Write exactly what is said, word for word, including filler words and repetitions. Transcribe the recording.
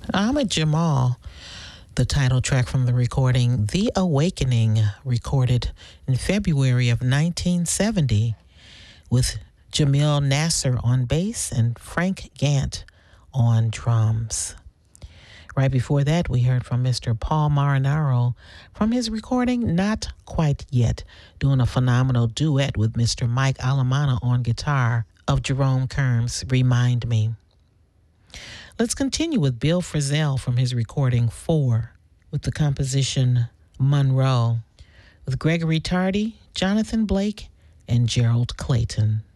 Ahmad Jamal, the title track from the recording The Awakening, recorded in February of nineteen seventy with Jamil Nasser on bass and Frank Gant on drums. Right before that, we heard from Mister Paul Marinaro from his recording Not Quite Yet, doing a phenomenal duet with Mister Mike Alamana on guitar of Jerome Kern's Remind Me. Let's continue with Bill Frisell from his recording Four with the composition Monroe with Gregory Tardy, Jonathan Blake, and Gerald Clayton.